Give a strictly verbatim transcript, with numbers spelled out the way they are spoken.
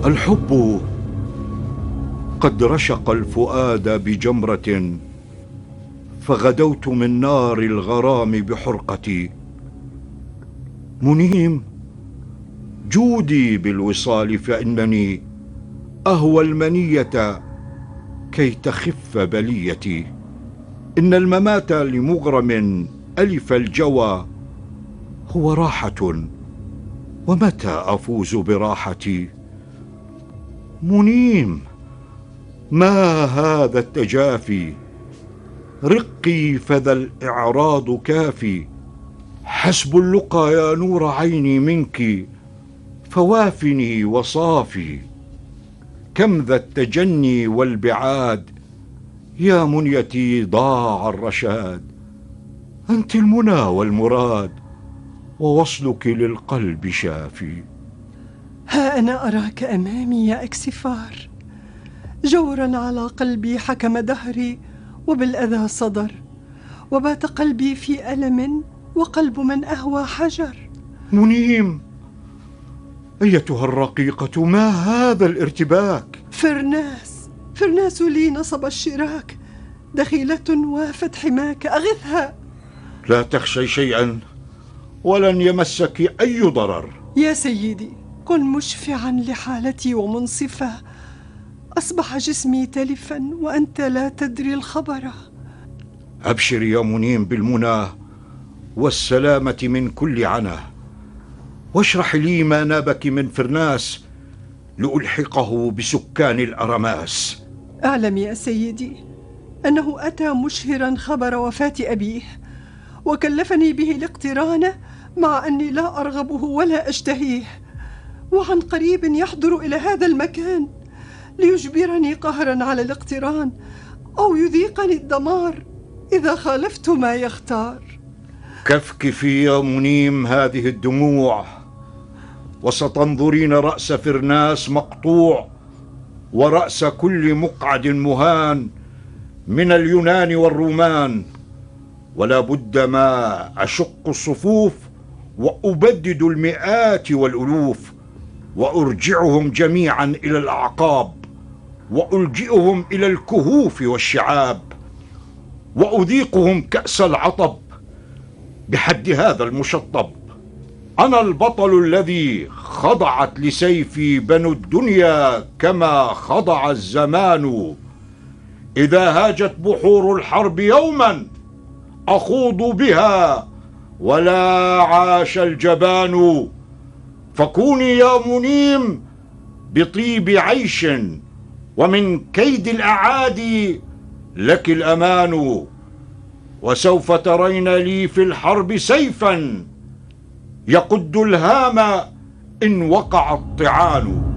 الحب قد رشق الفؤاد بجمرة، فغدوت من نار الغرام بحرقتي. منيم، جودي بالوصال، فإنني أهوى المنية كي تخف بليتي. إن الممات لمغرم ألف الجوى هو راحة، ومتى أفوز براحتي؟ منيم، ما هذا التجافي؟ رقي فذا الإعراض كافي. حسب اللقى يا نور عيني منك، فوافني وصافي. كم ذا التجني والبعاد، يا منيتي ضاع الرشاد. أنت المنى والمراد، ووصلك للقلب شافي. ها أنا أراك أمامي يا أكسفار، جورا على قلبي حكم دهري وبالأذى صدر، وبات قلبي في ألم وقلب من أهوى حجر. منيم، أيتها الرقيقة، ما هذا الارتباك؟ فرناس فرناس لي نصب الشراك، دخيلة وافت حماك أغثها. لا تخشي شيئا، ولن يمسك أي ضرر. يا سيدي، كن مشفعا لحالتي ومنصفا. أصبح جسمي تلفا وأنت لا تدري الخبر. أبشر يا منيم بالمنى والسلامة من كل عنا، واشرح لي ما نابك من فرناس لألحقه بسكان الأرماس. أعلم يا سيدي أنه أتى مشهرا خبر وفاة أبيه، وكلفني به الاقتران، مع أني لا أرغبه ولا أشتهيه، وعن قريب يحضر إلى هذا المكان ليجبرني قهرا على الاقتران، أو يذيقني الدمار إذا خالفت ما يختار. كفكفي يا منيم هذه الدموع، وستنظرين رأس فرناس مقطوع، ورأس كل مقعد مهان من اليونان والرومان. ولا بد ما أشق الصفوف وأبدد المئات والألوف، وأرجعهم جميعا إلى الأعقاب، وألجئهم إلى الكهوف والشعاب، وأذيقهم كأس العطب بحد هذا المشطب. أنا البطل الذي خضعت لسيفي بنو الدنيا كما خضع الزمان. إذا هاجت بحور الحرب يوما أخوض بها، ولا عاش الجبان. فكوني يا منيم بطيب عيش، ومن كيد الأعادي لك الأمان. وسوف ترين لي في الحرب سيفا يقد الهام إن وقع الطعان.